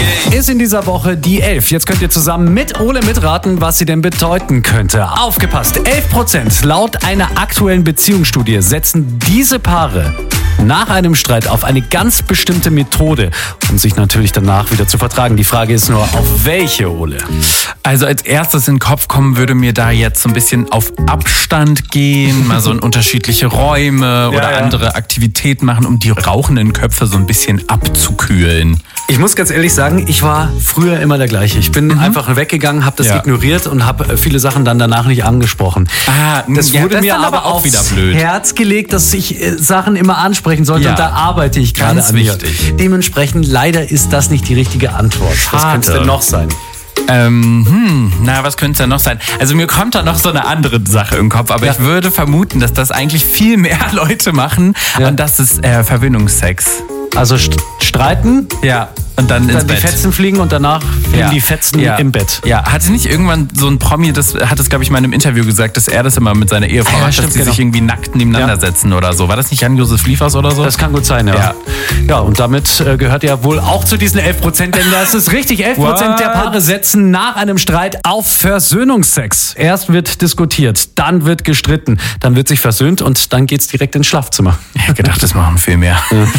Ist in dieser Woche die 11. Jetzt könnt ihr zusammen mit Ole mitraten, was sie denn bedeuten könnte. Aufgepasst, 11% laut einer aktuellen Beziehungsstudie setzen diese Paare nach einem Streit auf eine ganz bestimmte Methode, um sich natürlich danach wieder zu vertragen. Die Frage ist nur, auf welche, Ole? Also als erstes in den Kopf kommen würde mir da jetzt so ein bisschen auf Abstand gehen, mal so in unterschiedliche Räume oder andere Aktivitäten machen, um die rauchenden Köpfe so ein bisschen abzukühlen. Ich muss ganz ehrlich sagen, ich war früher immer der gleiche. Ich bin einfach weggegangen, habe das ignoriert und habe viele Sachen dann danach nicht angesprochen. Das wurde mir aber auch wieder blöd. Herz gelegt, dass ich Sachen immer ansprechen sollte und da arbeite ich gerade an mir. Dementsprechend leider ist das nicht die richtige Antwort. Was könnte es denn noch sein? Was könnte es denn noch sein? Also mir kommt da noch so eine andere Sache im Kopf, aber ich würde vermuten, dass das eigentlich viel mehr Leute machen und das ist Verwöhnungsex. Also streiten? Ja. Und dann ins Bett. Die Fetzen fliegen und danach fliegen die Fetzen im Bett. Ja, hatte nicht irgendwann so ein Promi, das hat es, glaube ich, mal in einem Interview gesagt, dass er das immer mit seiner Ehefrau macht, dass sie sich irgendwie nackt nebeneinander setzen oder so. War das nicht Jan-Josef Liefers oder so? Das kann gut sein, ja. Ja, und damit gehört er wohl auch zu diesen 11%, denn das ist richtig. 11% der Paare setzen nach einem Streit auf Versöhnungsex. Erst wird diskutiert, dann wird gestritten, dann wird sich versöhnt und dann geht's direkt ins Schlafzimmer. Ich hab gedacht, das machen viel mehr.